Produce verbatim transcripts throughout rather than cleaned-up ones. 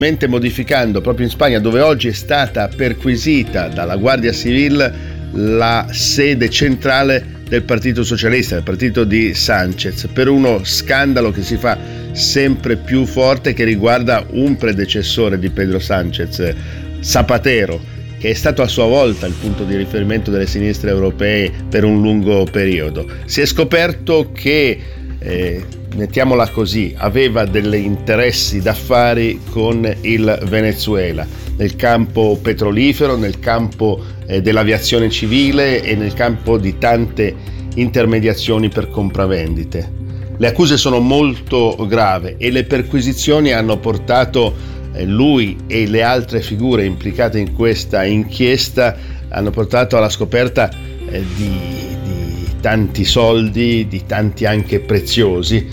modificando proprio in Spagna, dove oggi è stata perquisita dalla Guardia Civil la sede centrale del Partito Socialista, del partito di Sánchez, per uno scandalo che si fa sempre più forte, che riguarda un predecessore di Pedro Sánchez, Zapatero, che è stato a sua volta il punto di riferimento delle sinistre europee per un lungo periodo. Si è scoperto che eh, mettiamola così, aveva degli interessi d'affari con il Venezuela nel campo petrolifero, nel campo eh, dell'aviazione civile e nel campo di tante intermediazioni per compravendite. Le accuse sono molto gravi e le perquisizioni hanno portato eh, lui e le altre figure implicate in questa inchiesta hanno portato alla scoperta eh, di tanti soldi, di tanti anche preziosi,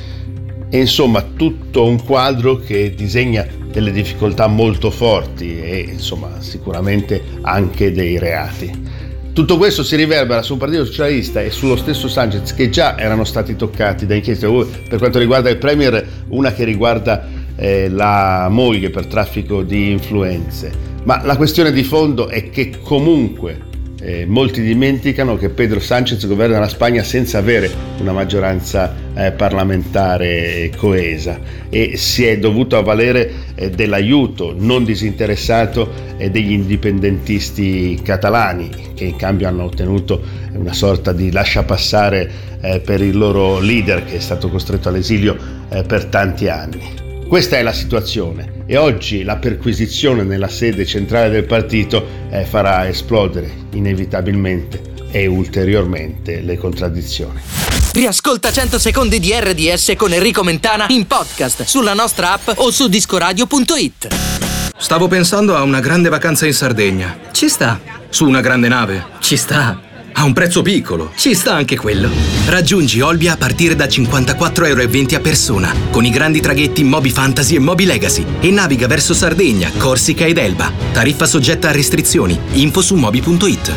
e insomma tutto un quadro che disegna delle difficoltà molto forti e insomma sicuramente anche dei reati. Tutto questo si riverbera sul Partito Socialista e sullo stesso Sánchez, che già erano stati toccati da inchieste, per quanto riguarda il Premier, una che riguarda eh, la moglie per traffico di influenze, ma la questione di fondo è che comunque Eh, molti dimenticano che Pedro Sánchez governa la Spagna senza avere una maggioranza eh, parlamentare coesa e si è dovuto avvalere eh, dell'aiuto non disinteressato eh, degli indipendentisti catalani, che in cambio hanno ottenuto una sorta di lasciapassare eh, per il loro leader, che è stato costretto all'esilio eh, per tanti anni. Questa è la situazione e oggi la perquisizione nella sede centrale del partito eh, farà esplodere inevitabilmente e ulteriormente le contraddizioni. Riascolta cento secondi di R D S con Enrico Mentana in podcast sulla nostra app o su discoradio punto it. Stavo pensando a una grande vacanza in Sardegna. Ci sta. Su una grande nave. Ci sta. A un prezzo piccolo. Ci sta anche quello. Raggiungi Olbia a partire da cinquantaquattro euro e venti a persona, con i grandi traghetti Moby Fantasy e Moby Legacy, e naviga verso Sardegna, Corsica ed Elba. Tariffa soggetta a restrizioni. Info su moby punto it.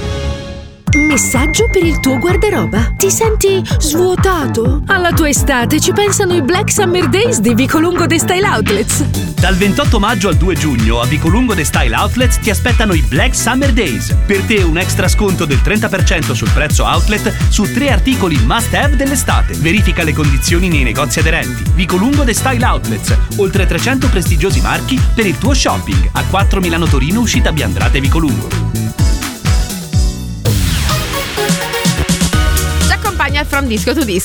Messaggio per il tuo guardaroba. Ti senti svuotato? Alla tua estate ci pensano i Black Summer Days di Vicolungo The Style Outlets. Dal ventotto maggio al due giugno a Vicolungo The Style Outlets ti aspettano i Black Summer Days. Per te un extra sconto del trenta per cento sul prezzo outlet su tre articoli must have dell'estate. Verifica le condizioni nei negozi aderenti. Vicolungo The Style Outlets, oltre trecento prestigiosi marchi per il tuo shopping. A quattro Milano Torino, uscita Biandrate Vicolungo. From Disco to Disco